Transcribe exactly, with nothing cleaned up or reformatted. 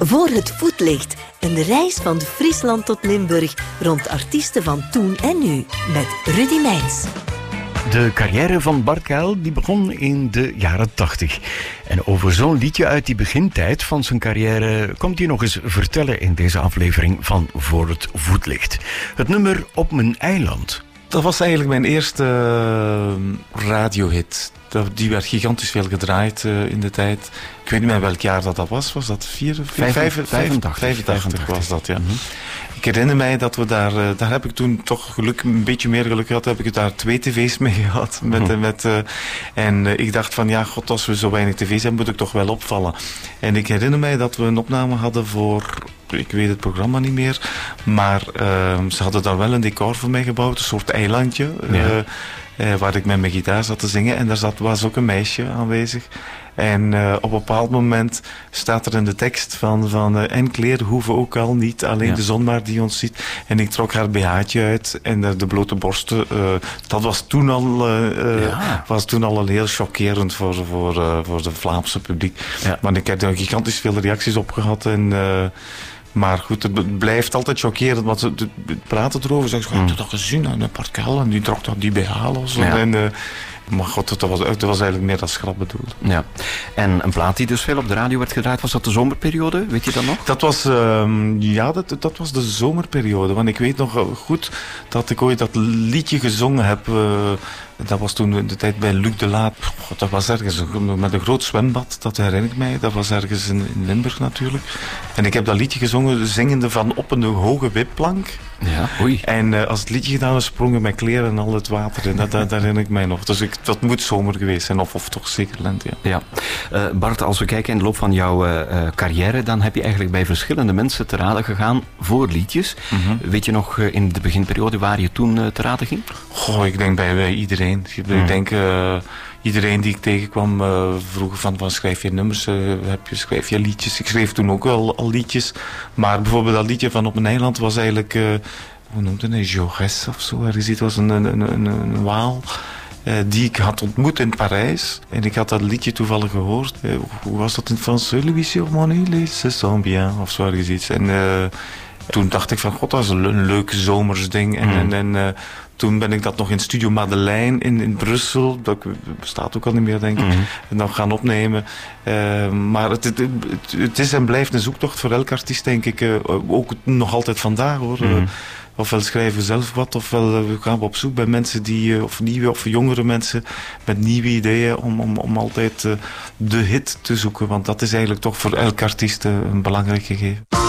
Voor het voetlicht. Een reis van Friesland tot Limburg rond artiesten van toen en nu. Met Rudy Meijns. De carrière van Bart Kuijl die begon in de jaren tachtig. En over zo'n liedje uit die begintijd van zijn carrière komt hij nog eens vertellen in deze aflevering van Voor het voetlicht. Het nummer Op mijn eiland. Dat was eigenlijk mijn eerste uh, radiohit. Die werd gigantisch veel gedraaid uh, in de tijd. Ik weet niet meer welk jaar dat, dat was. Was dat vier, vier, vijfentachtig, vijfentachtig was dat, ja. Mm-hmm. Ik herinner mij dat we daar... Uh, daar heb ik toen toch geluk, een beetje meer geluk gehad. Heb ik daar twee tv's mee gehad. Met, mm-hmm. met, uh, en uh, ik dacht van, ja, god, als we zo weinig tv's hebben, moet ik toch wel opvallen. En ik herinner mij dat we een opname hadden voor... Ik weet het programma niet meer. Maar uh, ze hadden daar wel een decor voor mij gebouwd. Een soort eilandje. Ja. Uh, uh, waar ik met mijn gitaar zat te zingen. En daar zat, was ook een meisje aanwezig. En uh, op een bepaald moment staat er in de tekst van... van uh, en kleren hoeven ook al niet. Alleen ja. de zon maar die ons ziet. En ik trok haar B H'tje uit. En uh, de blote borsten. Uh, dat was toen al... Uh, ja. was toen al heel chockerend voor, voor, uh, voor de Vlaamse publiek. Ja. Maar ik heb er gigantisch veel reacties op gehad. En... Uh, Maar goed, het blijft altijd chockerend, want ze praten erover. Ze zeggen, heb je dat gezien aan de Bart Kuijl? En die trok dan die B H los. Ja. En, uh, maar god, dat was, dat was eigenlijk meer als grap bedoeld. Ja. En een plaat die dus veel op de radio werd gedraaid, was dat de zomerperiode? Weet je dat nog? Dat was, uh, ja, dat, dat was de zomerperiode. Want ik weet nog goed dat ik ooit dat liedje gezongen heb... Uh, Dat was toen de tijd bij Luc de Laat. God, dat was ergens met een groot zwembad, dat herinner ik mij. Dat was ergens in, in Limburg natuurlijk. En ik heb dat liedje gezongen, zingende van op een hoge wipplank. Ja, oei. En uh, als het liedje gedaan was, sprongen mijn kleren en al het water in. Dat, dat, dat herinner ik mij nog. Dus ik, dat moet zomer geweest zijn, of, of toch zeker lente. Ja. Ja. Uh, Bart, als we kijken in de loop van jouw uh, carrière, dan heb je eigenlijk bij verschillende mensen te raden gegaan voor liedjes. Mm-hmm. Weet je nog uh, in de beginperiode waar je toen uh, te raden ging? Goh, ik denk bij, bij iedereen. Ik mm. denk... Uh, Iedereen die ik tegenkwam uh, vroeg van, van schrijf je nummers, uh, heb je, schrijf je liedjes. Ik schreef toen ook al, al liedjes. Maar bijvoorbeeld dat liedje van Op mijn eiland was eigenlijk, uh, hoe noemt het, een Jaurès of zo. Het was een, een, een, een Waal uh, die ik had ontmoet in Parijs. En ik had dat liedje toevallig gehoord. Uh, hoe was dat in het Frans? Louis sur mon île, se sent bien, of zo ergens iets. En uh, toen dacht ik van, god, dat is een, een leuk zomersding. En, mm. en, en uh, toen ben ik dat nog in Studio Madeleine in, in Brussel, dat bestaat ook al niet meer denk ik, mm-hmm. en dan gaan opnemen. Uh, maar het, het, het, het is en blijft een zoektocht voor elk artiest denk ik, uh, ook nog altijd vandaag hoor. Mm-hmm. Uh, ofwel schrijven we zelf wat, ofwel uh, gaan we op zoek bij mensen die, uh, of nieuwe of jongere mensen met nieuwe ideeën om, om, om altijd uh, de hit te zoeken. Want dat is eigenlijk toch voor elk artiest uh, een belangrijk gegeven.